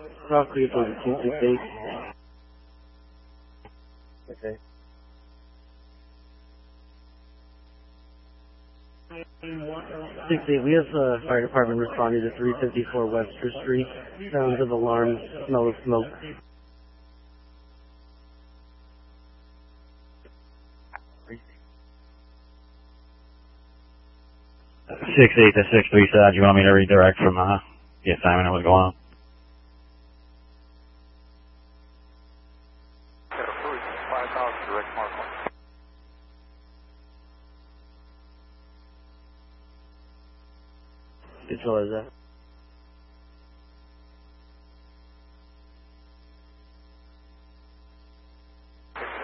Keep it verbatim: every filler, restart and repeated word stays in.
Cross Creek was a two six eight. Okay. six eight, we have uh, fire department responding to three fifty-four Webster Street. Sounds of alarm, smell of smoke. six eight to six three side, you want me to redirect from uh, the assignment and what's going on? Control is that?